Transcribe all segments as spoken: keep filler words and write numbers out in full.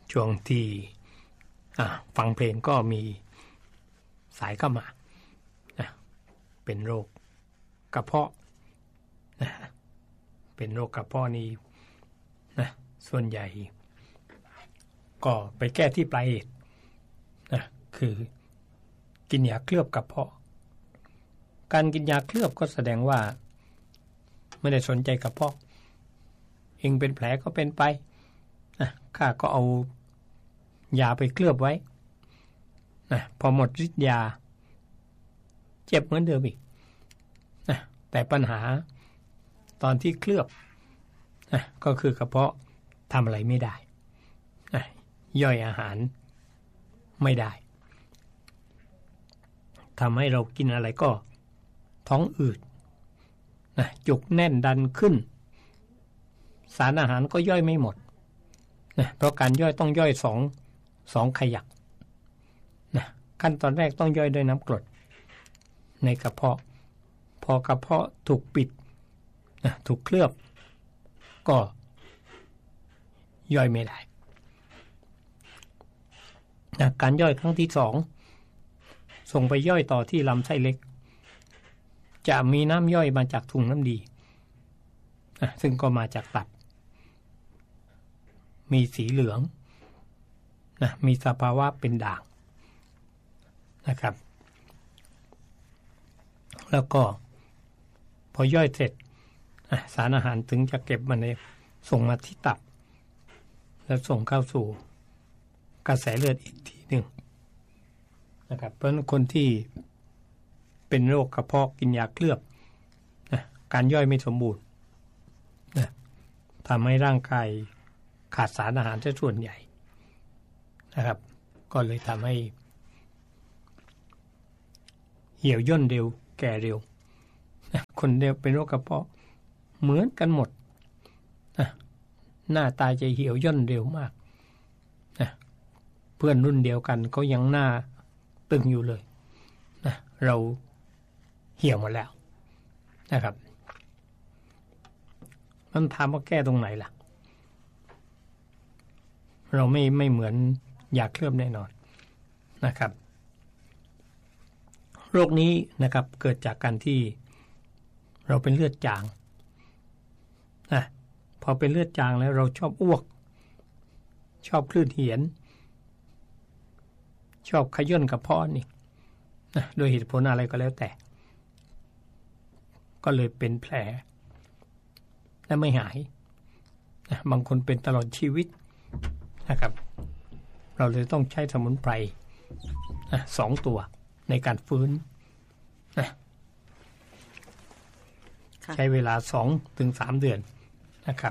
ช่วงที่ฟังเพลงก็มีสายเข้ามานะเป็นโรคกระเพาะนะเป็นโรคกระเพาะนี่นะส่วนใหญ่ก็ไปแก้ที่ปลายเหตุนะคือกินยาเคลือบกระเพาะการกินยาเคลือบก็แสดงว่าไม่ได้สนใจกระเพาะเองเป็นแผลก็เป็นไปนะข้าก็เอายาไปเคลือบไว้นะพอหมดฤทธิ์ยาเจ็บเหมือนเดิมอีกนะแต่ปัญหาตอนที่เคลือบนะก็คือกระเพาะทำอะไรไม่ได้นะย่อยอาหารไม่ได้ทำให้เรากินอะไรก็ท้องอืดนะจุกแน่นดันขึ้นสารอาหารก็ย่อยไม่หมดนะเพราะการย่อยต้องย่อยสองสองขยักนะขั้นตอนแรกต้องย่อยด้วยน้ำกรดในกระเพาะพอกระเพาะถูกปิดนะถูกเคลือบก็ย่อยไม่ได้นะการย่อยครั้งที่สองส่งไปย่อยต่อที่ลำไส้เล็กจะมีน้ำย่อยมาจากถุงน้ำดีนะซึ่งก็มาจากตับมีสีเหลืองนะมีสภาวะเป็นด่างนะครับแล้วก็พอย่อยเสร็จสารอาหารถึงจะเก็บมันในส่งมาที่ตับแล้วส่งเข้าสู่กระแสเลือดอีกทีหนึ่งนะครับเพราะคนที่เป็นโรคกระเพาะกินยาเคลือบนะการย่อยไม่สมบูรณ์นะทำให้ร่างกายขาดสารอาหารส่วนใหญ่นะครับก็เลยทำให้เหี่ยวย่นเร็วแก่เร็วนะคนเดียวเป็นโรคกระเพาะเหมือนกันหมดนะหน้าตาจะเหี่ยวย่นเร็วมากนะเพื่อนรุ่นเดียวกันเขายังหน้าตึงอยู่เลยนะเราเหี่ยวหมดแล้วนะครับมันถามว่าแก้ตรงไหนล่ะเราไม่ไม่เหมือนยาเคลือบแน่นอนนะครับโรคนี้นะครับเกิดจากการที่เราเป็นเลือดจางนะพอเป็นเลือดจางแล้วเราชอบอ้วกชอบคลื่นเหียนชอบขย่นกระเพาะนี่นะโดยเหตุผลอะไรก็แล้วแต่ก็เลยเป็นแผลและไม่หายนะบางคนเป็นตลอดชีวิตนะครับเราเลยต้องใช้สมุนไพรนะสองตัวในการฟื้นนะใช้เวลาสองถึงสามเดือนนะครับ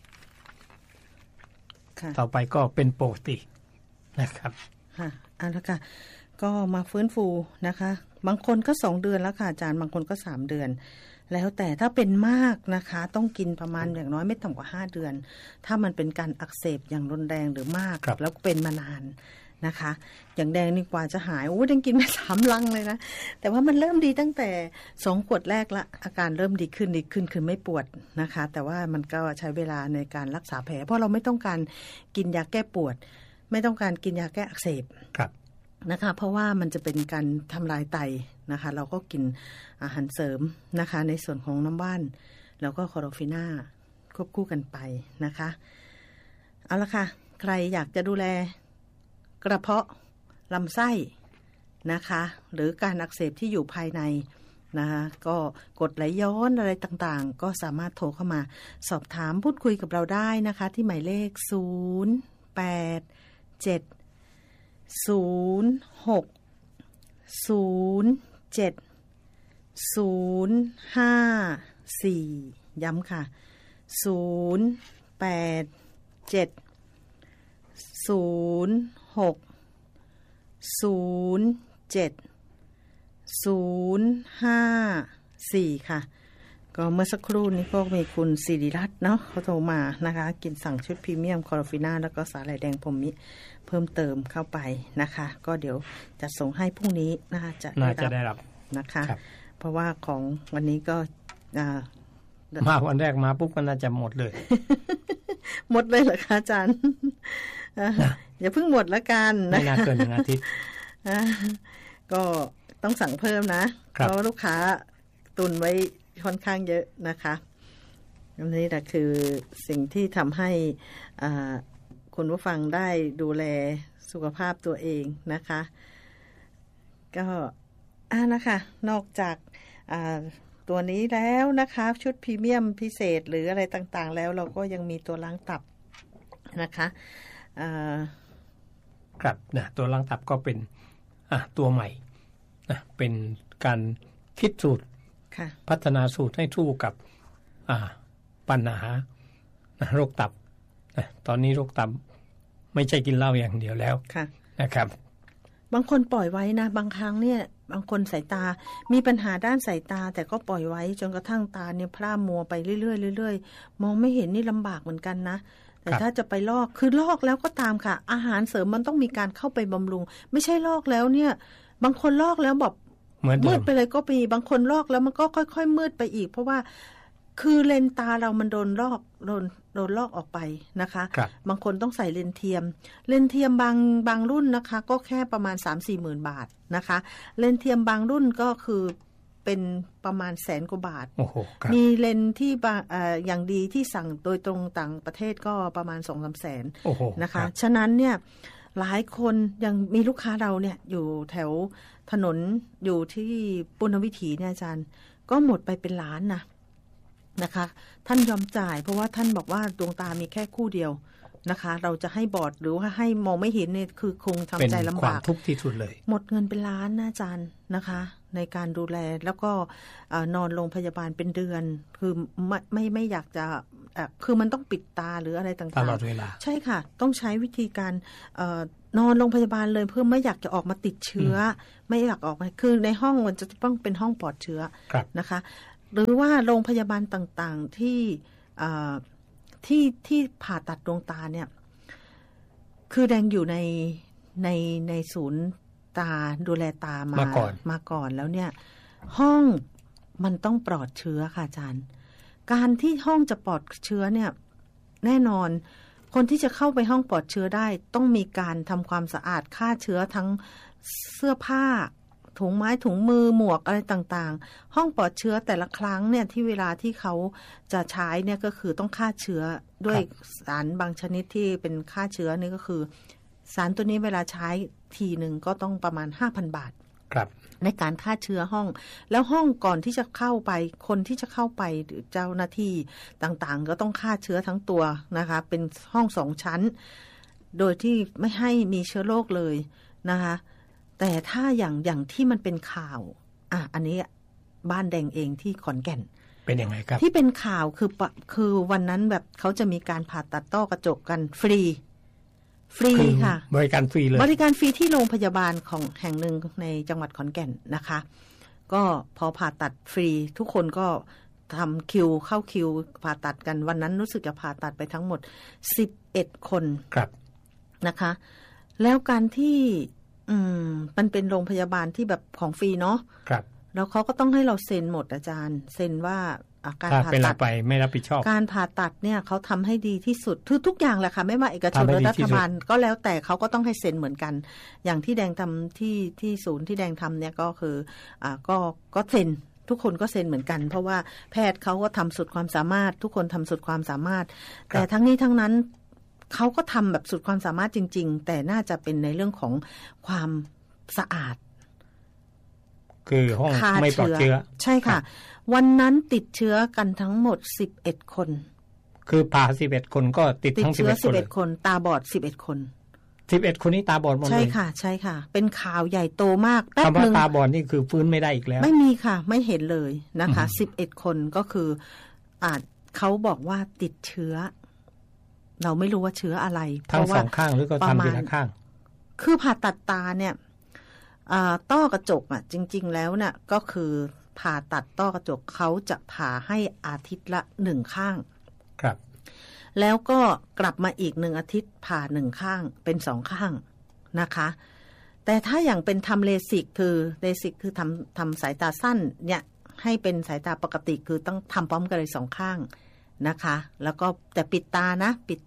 ต่อไปก็เป็นปกตินะครับค่ะเอาละค่ะก็มาฟื้นฟูนะคะบางคนก็สองเดือนแล้วค่ะอาจารย์บางคนก็สามเดือนแล้วแต่ถ้าเป็นมากนะคะต้องกินประมาณอย่างน้อยไม่ต่ำกว่าห้าเดือนถ้ามันเป็นการอักเสบอย่างรุนแรงหรือมากแล้วเป็นมานานนะคะอย่างแดงนี่กว่าจะหายโอ้ยังกินไปสามลังเลยนะแต่ว่ามันเริ่มดีตั้งแต่สองขวดแรกละอาการเริ่มดีขึ้นดีขึ้นคือไม่ปวดนะคะแต่ว่ามันก็ใช้เวลาในการรักษาแผลเพราะเราไม่ต้องการกินยาแก้ปวดไม่ต้องการกินยาแก้อักเสบนะคะเพราะว่ามันจะเป็นการทำลายไตนะคะเราก็กินอาหารเสริมนะคะในส่วนของน้ำว่านแล้วก็คอโรฟิน่าควบคู่กันไปนะคะเอาละค่ะใครอยากจะดูแลกระเพาะลำไส้นะคะหรือการอักเสบที่อยู่ภายในนะคะก็กดไหลย้อนอะไรต่างๆก็สามารถโทรเข้ามาสอบถามพูดคุยกับเราได้นะคะที่หมายเลขศูนย์ แปด เจ็ด ศูนย์ หก ศูนย์ เจ็ด ศูนย์ ห้า สี่ ย้ำค่ะศูนย์ แปด เจ็ด ศูนย์ หก ศูนย์ เจ็ด ศูนย์ ห้า สี่ ค่ะก็เมื่อสักครู่นี้ก็มีคุณศิริรัตน์เนาะเขาโทรมานะคะกินสั่งชุดพรีเมียมคอโรฟิน่าแล้วก็สาหร่ายแดงพรหมิเพิ่มเติมเข้าไปนะคะก็เดี๋ยวจะส่งให้พรุ่งนี้นะคะจะได้รับนะคะเพราะว่าของวันนี้ก็มาวันแรกมาปุ๊บก็น่าจะหมดเลยหมดเลยเหรอคะอาจารย์อย่าเพิ่งหมดละกันไม่น่าเกินหนึ่งอาทิตย์ก็ต้องสั่งเพิ่มนะเพราะลูกค้าตุนไว้ค่อนข้างเยอะนะคะอันนี้แหละคือสิ่งที่ทำให้คุณผู้ฟังได้ดูแลสุขภาพตัวเองนะคะก็อ่านะคะนอกจากตัวนี้แล้วนะคะชุดพรีเมียมพิเศษหรืออะไรต่างๆแล้วเราก็ยังมีตัวล้างตับนะคะครับนะตัวล้างตับก็เป็นตัวใหม่นะเป็นการคิดสูตรพัฒนาสูตรให้สู้กับปัญหาโรคตับนะตอนนี้โรคตับไม่ใช่กินเหล้าอย่างเดียวแล้วนะครับบางคนปล่อยไว้นะบางครั้งเนี่ยบางคนสายตามีปัญหาด้านสายตาแต่ก็ปล่อยไว้จนกระทั่งตาเนี่ยพร่ามัวไปเรื่อยๆเรื่อยๆมองไม่เห็นนี่ลำบากเหมือนกันนะแต่ถ้าจะไปลอกคือลอกแล้วก็ตามค่ะอาหารเสริมมันต้องมีการเข้าไปบำรุงไม่ใช่ลอกแล้วเนี่ยบางคนลอกแล้วแบบมืดไปเลยก็มีบางคนลอกแล้วมันก็ค่อยๆมืดไปอีกเพราะว่าคือเลนตาเรามันโดนลอกโดนโดนลอกออกไปนะคะบางคนต้องใส่เลนเทียมเลนเทียมบางบางรุ่นนะคะก็แค่ประมาณ สามถึงสี่ หมื่นบาทนะคะเลนเทียมบางรุ่นก็คือเป็นประมาณแสนกว่าบาทมีเลนที่บางอ่าอย่างดีที่สั่งโดยตรงต่างประเทศก็ประมาณ สองถึงสาม แสนนะคะฉะนั้นเนี่ยหลายคนยังมีลูกค้าเราเนี่ยอยู่แถวถนนอยู่ที่ปุณณวิถีเนี่ยอาจารย์ก็หมดไปเป็นล้านนะนะคะท่านยอมจ่ายเพราะว่าท่านบอกว่าดวงตามีแค่คู่เดียวนะคะเราจะให้บอดหรือว่าให้มองไม่เห็นเนี่ยคือคงทำใจลำบากเป็นความทุกข์ที่สุดเลยหมดเงินเป็นล้านนะอาจารย์นะคะในการดูแลแล้วก็นอนโรงพยาบาลเป็นเดือนคือไม่ไม่ไม่อยากจะคือมันต้องปิดตาหรืออะไรต่างๆตลอดเวลาใช่ค่ะต้องใช้วิธีการนอนโรงพยาบาลเลยเพื่อไม่อยากจะออกมาติดเชื้อไม่อยากออกมาคือในห้องมันจะต้องเป็นห้องปลอดเชื้อนะคะหรือว่าโรงพยาบาลต่างๆที่ที่ที่ผ่าตัดดวงตาเนี่ยคือแดงอยู่ในในในศูนย์ตาดูแลตามามาก่อนมาก่อนแล้วเนี่ยห้องมันต้องปลอดเชื้อค่ะอาจารย์การที่ห้องจะปลอดเชื้อเนี่ยแน่นอนคนที่จะเข้าไปห้องปลอดเชื้อได้ต้องมีการทำความสะอาดฆ่าเชื้อทั้งเสื้อผ้าถุงไม้ถุงมือหมวกอะไรต่างๆห้องปลอดเชื้อแต่ละครั้งเนี่ยที่เวลาที่เขาจะใช้เนี่ยก็คือต้องฆ่าเชื้อด้วยสารบางชนิดที่เป็นฆ่าเชื้อนี่ก็คือสารตัวนี้เวลาใช้ทีหนึ่งก็ต้องประมาณ ห้าพัน บาทครับในการฆ่าเชื้อห้องแล้วห้องก่อนที่จะเข้าไปคนที่จะเข้าไปหรือเจ้าหน้าที่ต่างๆก็ต้องฆ่าเชื้อทั้งตัวนะคะเป็นห้องสองชั้นโดยที่ไม่ให้มีเชื้อโรคเลยนะคะแต่ถ้าอย่างอย่างที่มันเป็นข่าวอ่ะอันนี้บ้านแดงเองที่ขอนแก่นเป็นยังไงครับที่เป็นข่าวคือคือวันนั้นแบบเขาจะมีการผ่าตัดต้อกระจกกันฟรีฟรีค่ะบริการฟรีเลยบริการฟรีที่โรงพยาบาลของแห่งหนึ่งในจังหวัดขอนแก่นนะคะก็พอผ่าตัดฟรีทุกคนก็ทำคิวเข้าคิวผ่าตัดกันวันนั้นรู้สึกจะผ่าตัดไปทั้งหมดสิบเอ็ดคนครับนะคะแล้วการที่อืมมันเป็นโรงพยาบาลที่แบบของฟรีเนาะครับแล้วเขาก็ต้องให้เราเซ็นหมดอาจารย์เซ็นว่าการผ่าตัดไปไม่รับผิดชอบการผ่าตัดเนี่ยเขาทำให้ดีที่สุดคือทุกอย่างแหละค่ะไม่ว่าเอกชนหรือรัฐบาลก็แล้วแต่เขาก็ต้องให้เซ็นเหมือนกันอย่างที่แดงทำที่ที่ศูนย์ที่แดงทำเนี่ยก็คืออ่าก็ก็เซ็นทุกคนก็เซ็นเหมือนกันเพราะว่าแพทย์เขาก็ทำสุดความสามารถทุกคนทำสุดความสามารถแต่ทั้งนี้ทั้งนั้นเขาก็ทำแบบสุดความสามารถจริงๆแต่น่าจะเป็นในเรื่องของความสะอาดคือห้องไม่ปลอดเชื้อใช่ค่ะวันนั้นติดเชื้อกันทั้งหมดสิบเอ็ดคนคือผ่าสิบเอ็ดคนก็ติดทั้งสิบเอ็ดคนติดเชื้อสิบเอ็ดคนตาบอดสิบเอ็ดคนสิบเอ็ดคนนี้ตาบอดหมดเลยใช่ค่ะใช่ค่ะเป็นข่าวใหญ่โตมากแป๊บนึงตาบอดนี่คือฟื้นไม่ได้อีกแล้วไม่มีค่ะไม่เห็นเลยนะคะสิบเอ็ดคนก็คืออาจเขาบอกว่าติดเชื้อเราไม่รู้ว่าเชื้ออะไรทั้งสองข้างหรือก็ทำทีละข้างคือผ่าตัดตาเนี่ยต้อกระจกอ่ะจริงๆแล้วเนี่ยก็คือผ่าตัดต้อกระจกเขาจะผ่าให้อาทิตย์ละหนึ่งข้างครับแล้วก็กลับมาอีกหนึ่งอาทิตย์ผ่าหนึ่งข้างเป็นสองข้างนะคะแต่ถ้าอย่างเป็นทำเลสิกคือเลสิกคือทำทำสายตาสั้นเนี่ยให้เป็นสายตาปกติคือต้องทำพร้อมกันเลยสองข้างนะคะแล้วก็แต่ปิดตานะปิดตา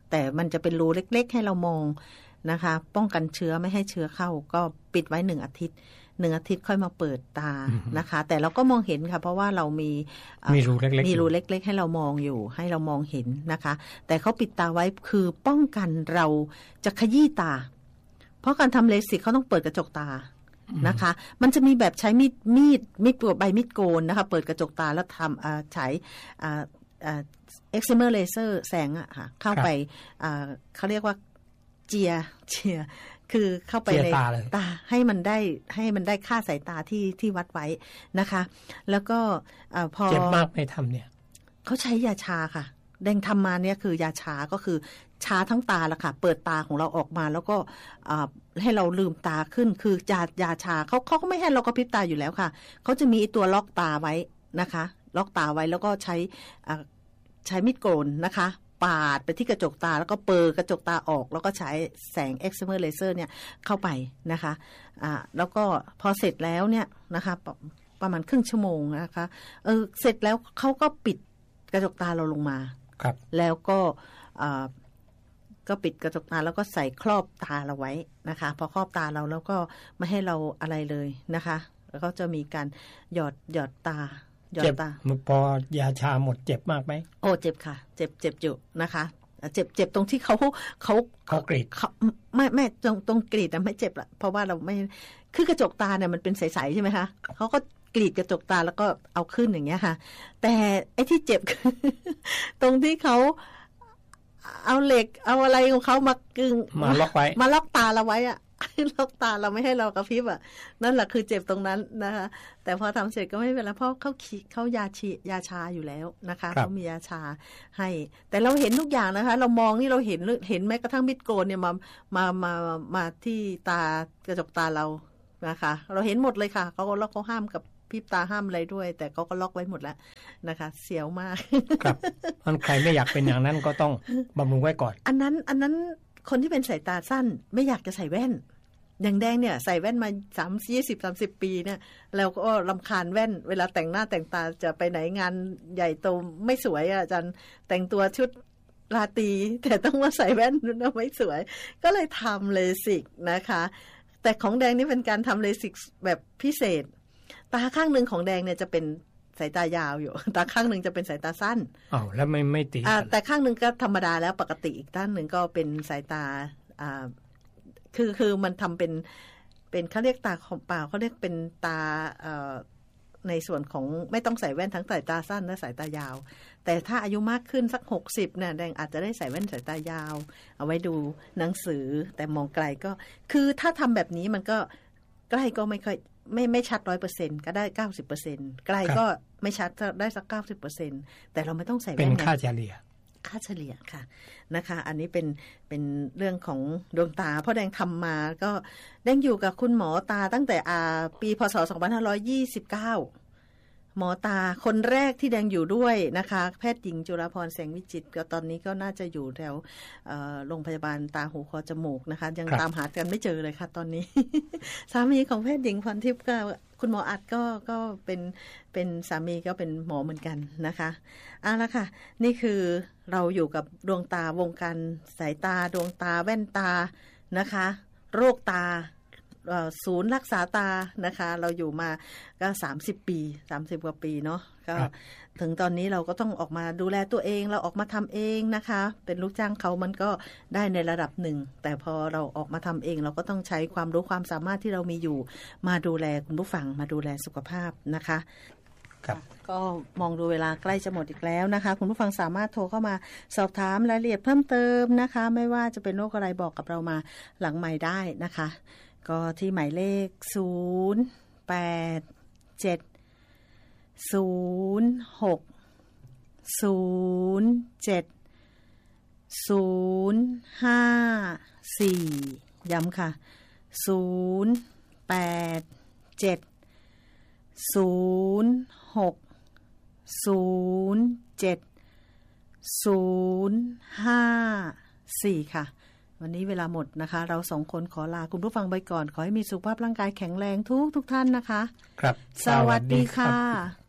แต่มันจะเป็นรูเล็กๆให้เรามองนะคะป้องกันเชื้อไม่ให้เชื้อเข้าก็ปิดไว้หนึ่งอาทิตย์หนึ่งอาทิตย์ค่อยมาเปิดตานะคะแต่เราก็มองเห็นค่ะเพราะว่าเรามีมีรูเล็กๆมีรูเล็กๆให้เรามองอยู่ให้เรามองเห็นนะคะแต่เขาปิดตาไว้คือป้องกันเราจะขยี้ตาเพราะการทำเลสิกเขาต้องเปิดกระจกตานะคะมันจะมีแบบใช้มีดมีดมีดปวดใบมีดโกนนะคะเปิดกระจกตาแล้วทำใช้เอ็กซิเมอร์เลเซอร์แสงอะค่ะเข้าไปเขาเรียกว่าเจียเจียคือเข้าไปในตาให้มันได้ให้มันได้ค่าสายตาที่ที่วัดไว้นะคะแล้วก็พอเจ็บมากในทำเนี่ยเขาใช้ยาชาค่ะแดงทำมาเนี่ยคือยาชาก็คือชาทั้งตาละค่ะเปิดตาของเราออกมาแล้วก็ให้เราลืมตาขึ้นคือยายาชาเขาเขาก็ไม่ให้เรากระพริบตาอยู่แล้วค่ะเขาจะมีตัวล็อกตาไว้นะคะล็อกตาไว้แล้วก็ใช้ใช้มีดโกนนะคะปาดไปที่กระจกตาแล้วก็เปิดกระจกตาออกแล้วก็ใช้แสงเอ็กซิเมอร์เลเซอร์เนี่ยเข้าไปนะคะอ่าแล้วก็พอเสร็จแล้วเนี่ยนะคะประมาณครึ่งชั่วโมงนะคะเออเสร็จแล้วเขาก็ปิดกระจกตาเราลงมาครับแล้วก็อ่าก็ปิดกระจกตาแล้วก็ใส่ครอบตาเราไว้นะคะพอครอบตาเราแล้วก็ไม่ให้เราอะไรเลยนะคะแล้วก็จะมีการหยอดหยอดตาเจ็บพอยาชาหมดเจ็บมากไหมโอ้เจ็บค่ะเจ็บเจ็บอยู่นะคะเจ็บเจ็บตรงที่เขาเขาเขากรีดไม่ไม่ตรงตรงกรีดนะไม่เจ็บละเพราะว่าเราไม่คือกระจกตาเนี่ยมันเป็นใสๆใช่ไหมคะเขาก็กรีดกระจกตาแล้วก็เอาขึ้นอย่างเงี้ยค่ะแต่ไอ้ที่เจ็บ ตรงที่เขาเอาเหล็กเอาอะไรของเขามากึ่งมาล็อกไว้มาล็อกตาเราไว้อะล็อกตาเราไม่ให้เรากระพริบอ่ะนั่นแหละคือเจ็บตรงนั้นนะคะแต่พอทำเสร็จก็ไม่เป็นไรเพราะเขาเขายาชียาชาอยู่แล้วนะคะเขามียาชาให้แต่เราเห็นทุกอย่างนะคะเรามองนี่เราเห็นเห็นแม้กระทั่งมิดโกนเนี่ยมามามามาที่ตากระจกตาเรานะคะเราเห็นหมดเลยค่ะเขาก็ล็อกเขาห้ามกับพิบตาห้ามอะไรด้วยแต่เขาก็ล็อกไว้หมดแล้วนะคะเสียวมากครับมันใครไม่อยากเป็นอย่างนั้นก็ต้องบำรุงไว้ก่อนอันนั้นอันนั้นคนที่เป็นสายตาสั้นไม่อยากจะใส่แว่นอย่างแดงเนี่ยใส่แว่นมาสามยี่สิบสามสิบปีเนี่ยแล้วก็รำคาญแว่นเวลาแต่งหน้าแต่งตาจะไปไหนงานใหญ่โตไม่สวยอ่ะอาจารย์แต่งตัวชุดราตรีแต่ต้องมาใส่แว่นนั่นไม่สวยก็เลยทำเลสิกนะคะแต่ของแดงนี่เป็นการทำเลสิกแบบพิเศษตาข้างหนึ่งของแดงเนี่ยจะเป็นสายตายาวอยู่ตาข้างหนึ่งจะเป็นสายตาสั้นอ้าวแล้วไม่ไม่ตีอ่าแต่ข้างหนึ่งก็ธรรมดาแล้วปกติอีกด้านหนึ่งก็เป็นสายตาอ่าคือคือมันทำเป็นเป็นเขาเรียกตาของเปล่าเขาเรียกเป็นตาเอ่อในส่วนของไม่ต้องใส่แว่นทั้งสายตาสั้นและสายตายาวแต่ถ้าอายุมากขึ้นสักหกสิบเนี่ยแดงอาจจะได้ใส่แว่นสายตายาวเอาไว้ดูหนังสือแต่มองไกลก็คือถ้าทำแบบนี้มันก็ใกล้ก็ไม่ค่อยไม่ไม่ชัด ร้อยเปอร์เซ็นต์ ก็ได้ เก้าสิบเปอร์เซ็นต์ ไกลก็ไม่ชัดได้สัก เก้าสิบเปอร์เซ็นต์ แต่เราไม่ต้องใส่แว่นเป็นค่าเฉลี่ยค่าเฉลี่ยค่ะนะคะอันนี้เป็นเป็นเรื่องของดวงตาเพราะแดงทำมาก็แดงอยู่กับคุณหมอตาตั้งแต่อ่าปีพ.ศ. สองพันห้าร้อยยี่สิบเก้าหมอตาคนแรกที่แดงอยู่ด้วยนะคะแพทย์หญิงจุฬาภรณ์แสงวิจิตรก็ตอนนี้ก็น่าจะอยู่แถวโรงพยาบาลตาหูคอจมูกนะคะยังตามหากันไม่เจอเลยค่ะตอนนี้ สามีของแพทย์หญิงพรทิพย์ก็คุณหมออัดก็ก็เป็นเป็นสามีก็เป็นหมอเหมือนกันนะคะเอาละค่ะนี่คือเราอยู่กับดวงตาวงการสายตาดวงตาแว่นตานะคะโรคตาศูนย์รักษาตานะคะเราอยู่มาก็สามสิบปีสามสิบกว่าปีเนาะก็ถึงตอนนี้เราก็ต้องออกมาดูแลตัวเองเราออกมาทำเองนะคะเป็นลูกจ้างเขามันก็ได้ในระดับหนึ่งแต่พอเราออกมาทำเองเราก็ต้องใช้ความรู้ความสามารถที่เรามีอยู่มาดูแลคุณผู้ฟังมาดูแลสุขภาพนะคะครับก็มองดูเวลาใกล้จะหมดอีกแล้วนะคะคุณผู้ฟังสามารถโทรเข้ามาสอบถามรายละเอียดเพิ่มเติมนะคะไม่ว่าจะเป็นโรคอะไรบอกกับเรามาหลังไมค์ได้นะคะก็ที่หมายเลขศูนย์ แปด เจ็ด ศูนย์ หก ศูนย์ เจ็ด ศูนย์ ห้า สี่ ย้ำค่ะศูนย์ แปด เจ็ด ศูนย์ หก ศูนย์ เจ็ด ศูนย์ ห้า สี่ ค่ะวันนี้เวลาหมดนะคะเราสองคนขอลาคุณผู้ฟังไปก่อนขอให้มีสุขภาพร่างกายแข็งแรงทุกทุกท่านนะคะครับสวัสดีค่ะ